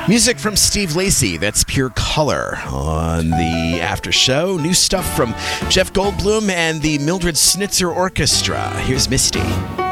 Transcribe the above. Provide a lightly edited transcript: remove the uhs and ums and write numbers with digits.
Music from Steve Lacy, that's Pure Color. On the after show, new stuff from Jeff Goldblum and the Mildred Snitzer Orchestra. Here's Misty.